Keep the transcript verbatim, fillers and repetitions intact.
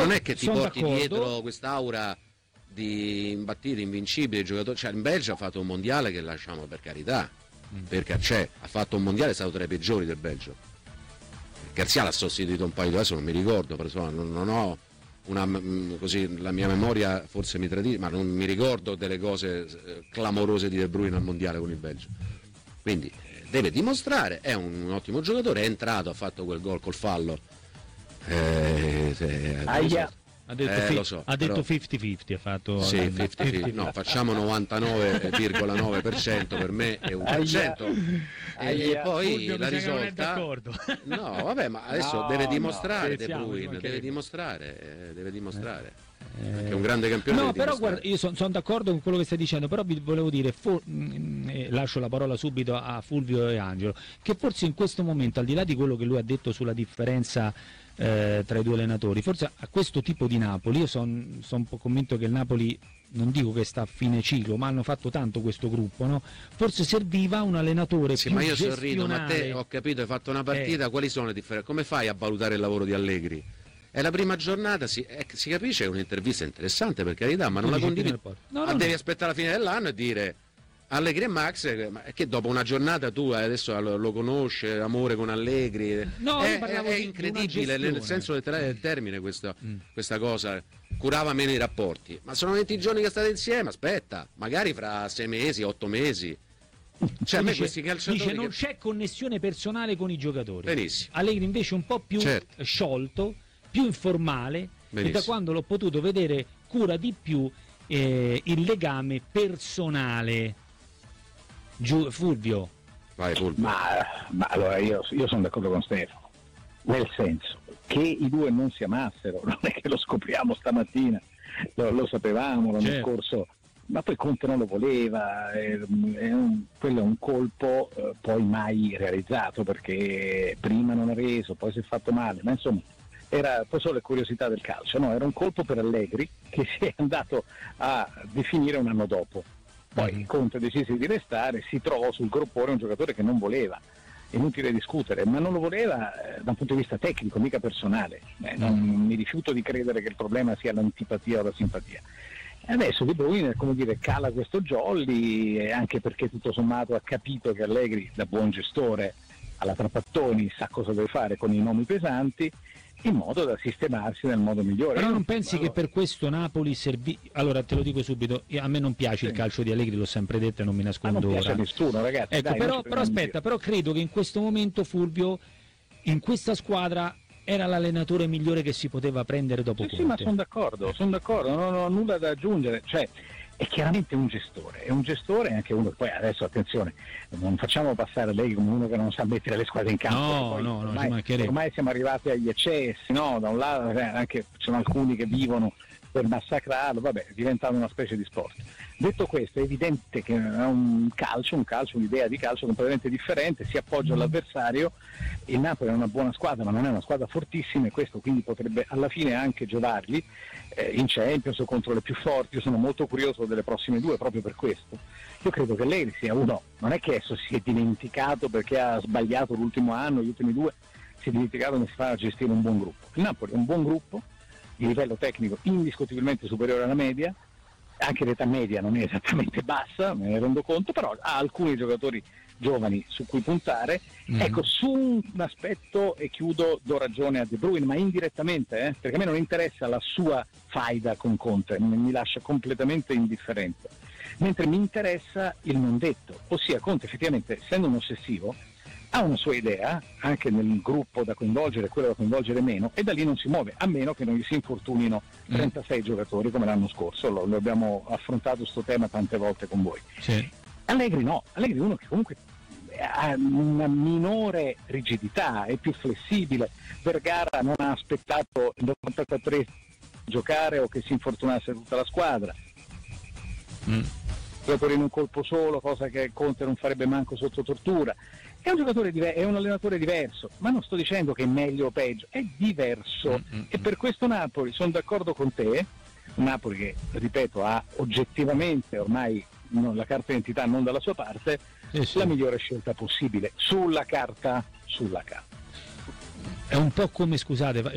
non è che ti Sono porti d'accordo. dietro quest'aura di imbattibile, invincibile giocatori. Cioè, in Belgio ha fatto un mondiale che lasciamo, per carità, mm. perché c'è, ha fatto un mondiale, è stato tra i peggiori del Belgio. Garzia l'ha sostituito un paio di adesso non mi ricordo, però non, non ho una così, la mia memoria forse mi tradisce, ma non mi ricordo delle cose clamorose di De Bruyne al mondiale con il Belgio. Quindi deve dimostrare, è un, un ottimo giocatore, è entrato, ha fatto quel gol col fallo. Eh, se, Aia. Ha detto, eh, fi- lo so, ha detto però... cinquanta cinquanta, ha fatto sì, cinquanta cinquanta, no, facciamo novantanove virgola nove per cento per me e un per cento e, e poi Fulvio la risolta no vabbè ma adesso no, deve dimostrare no, De Bruyne deve dimostrare eh, deve dimostrare eh, perché è un grande campione. No, però guarda, io sono son d'accordo con quello che stai dicendo, però vi volevo dire, for- mh, eh, lascio la parola subito a Fulvio e Angelo, che forse in questo momento, al di là di quello che lui ha detto sulla differenza eh, tra i due allenatori, forse a questo tipo di Napoli, io sono son un po' convinto che il Napoli, non dico che sta a fine ciclo, ma hanno fatto tanto questo gruppo, no? Forse serviva un allenatore sì, più ma io gestionale. sorrido, ma te ho capito, hai fatto una partita, eh. quali sono le differenze? Come fai a valutare il lavoro di Allegri? È la prima giornata, si, eh, si capisce, è un'intervista interessante per carità, ma non la condividi. No, no, ma devi no. aspettare la fine dell'anno e dire Allegri e Max, ma che dopo una giornata tu adesso lo, lo conosci, amore con Allegri, no, è, è, è incredibile nel senso del termine questa, mm. questa cosa, curava meno i rapporti, ma sono venti giorni che state insieme, aspetta, magari fra sei mesi, otto mesi. Cioè, a me dice, questi calciatori dice non che... c'è connessione personale con i giocatori. Benissimo. Allegri invece un po' più certo. sciolto, più informale. Benissimo. E da quando l'ho potuto vedere cura di più eh, il legame personale. Giù, Fulvio. Vai, Fulvio. Ma, ma allora io, io sono d'accordo con Stefano, nel senso che i due non si amassero, non è che lo scopriamo stamattina, lo, lo sapevamo l'anno certo. scorso, ma poi Conte non lo voleva, è, è un, quello è un colpo eh, poi mai realizzato, perché prima non ha reso, poi si è fatto male, ma insomma era poi solo le curiosità del calcio, no? Era un colpo per Allegri che si è andato a definire un anno dopo. Poi mm-hmm. Conte decise di restare, si trovò sul groppone un giocatore che non voleva, è inutile discutere, ma non lo voleva eh, da un punto di vista tecnico, mica personale. Eh, non, mm-hmm. Mi rifiuto di credere che il problema sia l'antipatia o la simpatia. E adesso De Bruyne, come dire, cala questo jolly, e anche perché tutto sommato ha capito che Allegri, da buon gestore alla Trapattoni, sa cosa deve fare con i nomi pesanti, in modo da sistemarsi nel modo migliore. Però non pensi allora... che per questo Napoli servì? Allora te lo dico subito, a me non piace sì. il calcio di Allegri, l'ho sempre detto e non mi nascondo ora. Non piace a nessuno, ragazzi. Ecco, dai, però, però aspetta, però credo che in questo momento Fulvio, in questa squadra, era l'allenatore migliore che si poteva prendere dopo sì, Conte. Sì, ma sono d'accordo, sono d'accordo, non ho nulla da aggiungere, cioè è chiaramente un gestore, è un gestore anche uno, poi adesso attenzione, non facciamo passare lei come uno che non sa mettere le squadre in campo, no, poi, no, ormai, no, ormai siamo arrivati agli eccessi, no? Da un lato anche ci sono alcuni che vivono per massacrarlo, vabbè, è diventato una specie di sport. Detto questo, è evidente che è un calcio, un calcio, un'idea di calcio completamente differente, si appoggia all'avversario, il Napoli è una buona squadra ma non è una squadra fortissima e questo quindi potrebbe alla fine anche giovargli eh, in Champions o contro le più forti. Io sono molto curioso delle prossime due proprio per questo. Io credo che lei sia uno, non è che adesso si è dimenticato perché ha sbagliato l'ultimo anno, gli ultimi due, si è dimenticato come si fa a gestire un buon gruppo. Il Napoli è un buon gruppo, di livello tecnico indiscutibilmente superiore alla media, anche l'età media non è esattamente bassa, me ne rendo conto, però ha alcuni giocatori giovani su cui puntare. Mm-hmm. Ecco, su un aspetto, e chiudo, do ragione a De Bruyne, ma indirettamente, eh, perché a me non interessa la sua faida con Conte, mi lascia completamente indifferente, mentre mi interessa il non detto, ossia Conte effettivamente, essendo un ossessivo, ha una sua idea, anche nel gruppo da coinvolgere, quello da coinvolgere meno, e da lì non si muove, a meno che non gli si infortunino trentasei mm. giocatori come l'anno scorso. Lo, lo abbiamo affrontato questo tema tante volte con voi. Sì. Allegri no, Allegri è uno che comunque ha una minore rigidità, è più flessibile. Vergara non ha aspettato il novantatré giocare o che si infortunasse tutta la squadra. Mm. Giocatore in un colpo solo, cosa che Conte non farebbe manco sotto tortura. È un giocatore diver- è un allenatore diverso, ma non sto dicendo che è meglio o peggio, è diverso. Mm-hmm. E per questo Napoli, sono d'accordo con te, un Napoli che, ripeto, ha oggettivamente ormai non, la carta d'identità non dalla sua parte, eh sì. la migliore scelta possibile, sulla carta, sulla carta. È un po' come, scusate,